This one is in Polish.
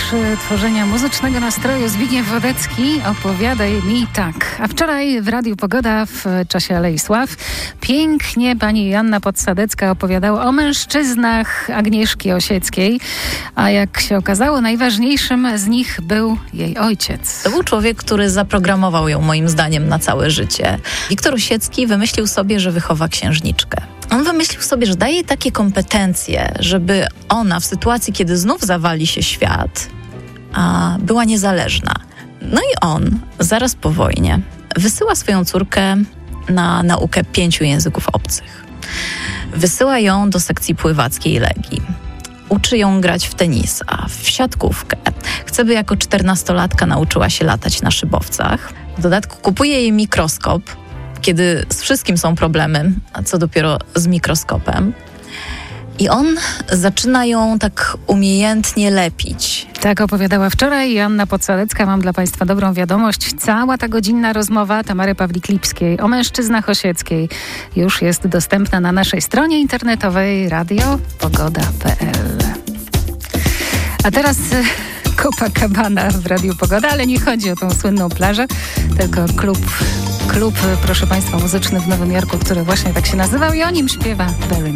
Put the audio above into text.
tworzenia muzycznego nastroju Zbigniew Wodecki. Opowiadaj mi tak. A wczoraj w Radiu Pogoda w czasie Alei Sław pięknie pani Joanna Podsadecka opowiadała o mężczyznach Agnieszki Osieckiej. A jak się okazało, najważniejszym z nich był jej ojciec. To był człowiek, który zaprogramował ją moim zdaniem na całe życie. Wiktor Osiecki wymyślił sobie, że wychowa księżniczkę. On wymyślił sobie, że daje jej takie kompetencje, żeby ona w sytuacji, kiedy znów zawali się świat, była niezależna. No i on zaraz po wojnie wysyła swoją córkę na naukę 5 języków obcych. Wysyła ją do sekcji pływackiej Legii. Uczy ją grać w tenisa, w siatkówkę. Chce, by jako 14-latka nauczyła się latać na szybowcach. W dodatku kupuje jej mikroskop, kiedy z wszystkim są problemy, a co dopiero z mikroskopem. I on zaczyna ją tak umiejętnie lepić. Tak opowiadała wczoraj Joanna Podsadecka. Mam dla Państwa dobrą wiadomość. Cała ta godzinna rozmowa Tamary Pawlik-Lipskiej o mężczyznach Osieckiej już jest dostępna na naszej stronie internetowej radiopogoda.pl. A teraz Copacabana w Radiu Pogoda, ale nie chodzi o tą słynną plażę, tylko klub, proszę Państwa, muzyczny w Nowym Jorku, który właśnie tak się nazywał i o nim śpiewa Barry